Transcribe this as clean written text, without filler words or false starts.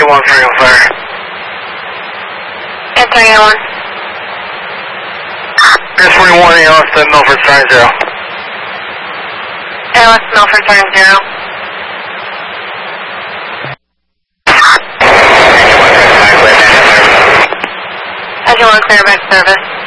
1 for Eagle Flare. Antonio 1. Air 41, ALS to Milford, starting 0. ALS Milford, starting 0. As you want, clear back service.